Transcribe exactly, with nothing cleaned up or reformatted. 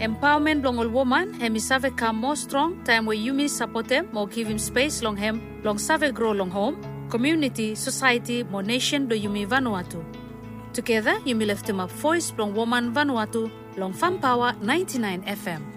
Empowerment long all woman, hemi save come more strong, time where you me support them, more give him space long hem, long save grow long home, community, society, more nation do you me Vanuatu. Together, you me lift him up voice long woman Vanuatu, long Fun Power ninety-nine F M.